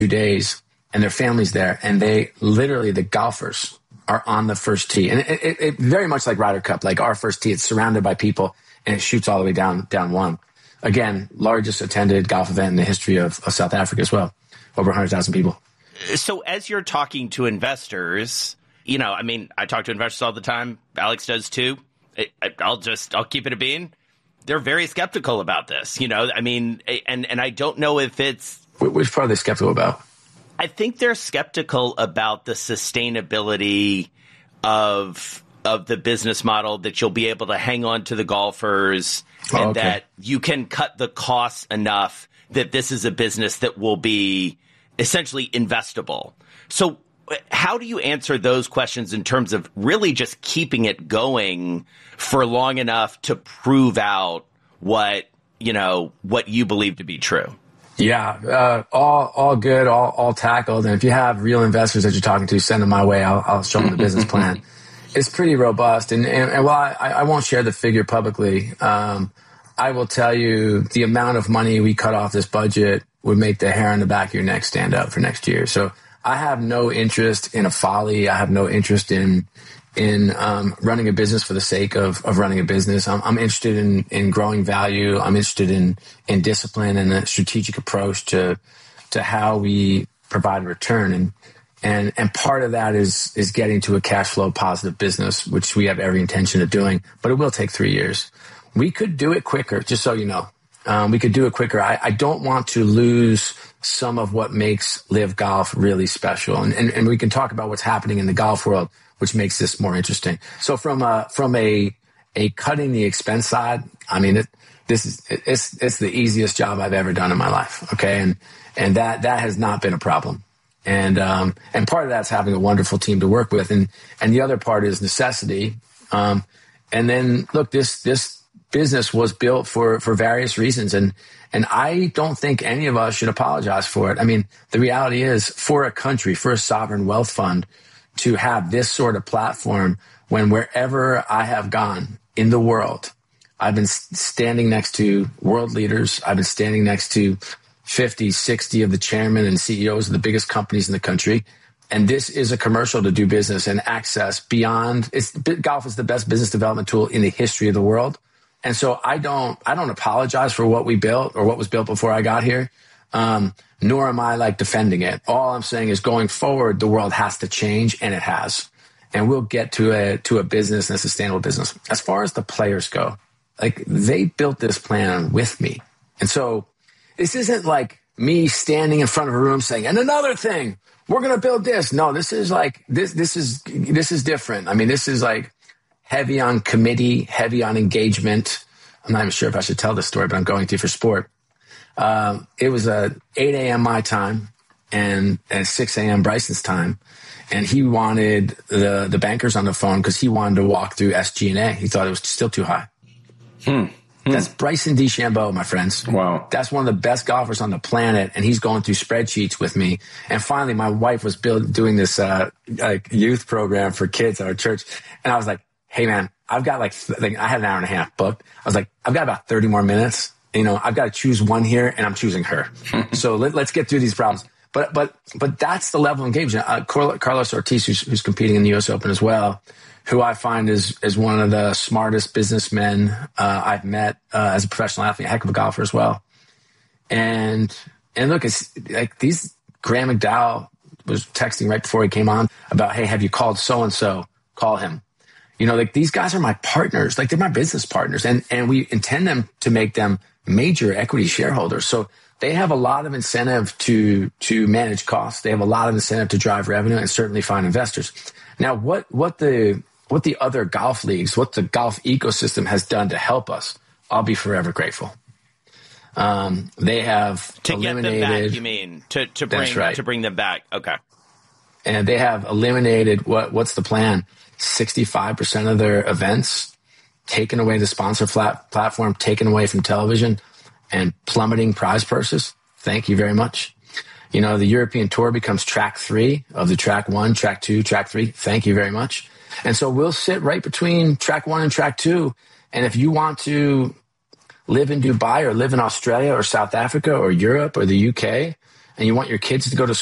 days, and their family's there, and they literally, the golfers are on the first tee. And it very much like Ryder Cup, like our first tee, it's surrounded by people, and it shoots all the way down one. Again, largest attended golf event in the history of South Africa as well. Over 100,000 people. So as you're talking to investors, I talk to investors all the time. Alex does too. I'll keep it a bean. They're very skeptical about this, and I don't know if it's... Which part are they skeptical about? I think they're skeptical about the sustainability of the business model, that you'll be able to hang on to the golfers and that you can cut the costs enough that this is a business that will be essentially investable. So how do you answer those questions in terms of really just keeping it going for long enough to prove out what you believe to be true? Yeah, all good, all tackled. And if you have real investors that you're talking to, send them my way. I'll show them the business plan. It's pretty robust. And while I won't share the figure publicly, I will tell you the amount of money we cut off this budget would make the hair on the back of your neck stand up for next year. So I have no interest in a folly. I have no interest in running a business for the sake of running a business. I'm interested in growing value. I'm interested in discipline and a strategic approach to how we provide return. And part of that is getting to a cash flow positive business, which we have every intention of doing, but it will take 3 years. We could do it quicker, just so you know. We could do it quicker. I don't want to lose some of what makes Live Golf really special. And we can talk about what's happening in the golf world, which makes this more interesting. So from a cutting the expense side, I mean, it's the easiest job I've ever done in my life. Okay. And that has not been a problem. And part of that's having a wonderful team to work with. And the other part is necessity. And then look, this business was built for various reasons. And I don't think any of us should apologize for it. I mean, the reality is, for a country, for a sovereign wealth fund to have this sort of platform, when wherever I have gone in the world, I've been standing next to world leaders. I've been standing next to 50, 60 of the chairmen and CEOs of the biggest companies in the country. And this is a commercial to do business and access beyond. Golf is the best business development tool in the history of the world. And so I don't apologize for what we built or what was built before I got here. Nor am I defending it. All I'm saying is, going forward, the world has to change, and it has. And we'll get to a business and a sustainable business. As far as the players go, they built this plan with me. And so this isn't like me standing in front of a room saying, and another thing, we're going to build this. No, this is this is different. I mean, this is heavy on committee, heavy on engagement. I'm not even sure if I should tell this story, but I'm going to for sport. It was 8 a.m. my time and at 6 a.m. Bryson's time. And he wanted the bankers on the phone because he wanted to walk through SG&A. He thought it was still too high. That's Bryson DeChambeau, my friends. Wow. That's one of the best golfers on the planet, and he's going through spreadsheets with me. And finally, my wife was doing this youth program for kids at our church. And I was like, hey, man, I've got I had an hour and a half booked. I was like, I've got about 30 more minutes. I've got to choose one here, and I'm choosing her. So let's get through these problems. But that's the level of engagement. Carlos Ortiz, who's competing in the U.S. Open as well, who I find is one of the smartest businessmen I've met as a professional athlete, a heck of a golfer as well. And look, it's these. Graham McDowell was texting right before he came on about, hey, have you called so and so? Call him. These guys are my partners. They're my business partners, and we intend them to make them major equity shareholders. So they have a lot of incentive to manage costs. They have a lot of incentive to drive revenue and certainly find investors. Now, what the other golf leagues, what the golf ecosystem has done to help us, I'll be forever grateful. They have to eliminated, get them back. You mean to bring them back? Okay. And they have eliminated what's the plan? 65% of their events, taken away the sponsor platform, taken away from television, and plummeting prize purses. Thank you very much. The European Tour becomes track 3 of the track 1, track 2, track 3. Thank you very much. And so we'll sit right between track 1 and track 2. And if you want to live in Dubai or live in Australia or South Africa or Europe or the UK, and you want your kids to go to